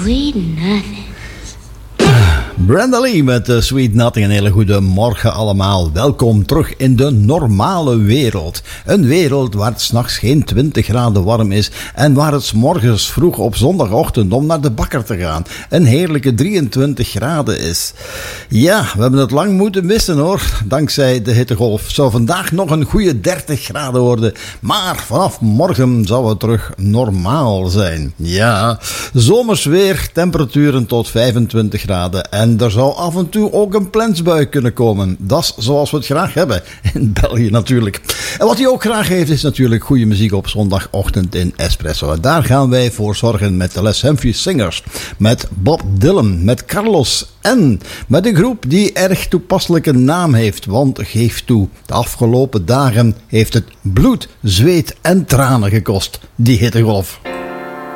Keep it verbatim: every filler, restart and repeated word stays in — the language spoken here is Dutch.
Sweet Nothing. Brenda Lee met uh, Sweet Nothing. Een hele goede morgen allemaal. Welkom terug in de normale wereld. Een wereld waar het 's nachts geen twintig graden warm is en waar het 's morgens vroeg op zondagochtend om naar de bakker te gaan een heerlijke drieëntwintig graden is. Ja, we hebben het lang moeten missen hoor. Dankzij de hittegolf zou vandaag nog een goede dertig graden worden. Maar vanaf morgen zou het terug normaal zijn. Ja, zomers weer, temperaturen tot vijfentwintig graden. En er zou af en toe ook een plensbui kunnen komen. Dat is zoals we het graag hebben. In België natuurlijk. En wat hij ook graag heeft is natuurlijk goede muziek op zondagochtend in Espresso. Daar gaan wij voor zorgen met de Les Humphrey Singers. Met Bob Dylan. Met Carlos en met een groep die erg toepasselijke naam heeft. Want geef toe, de afgelopen dagen heeft het bloed, zweet en tranen gekost. Die hittegolf.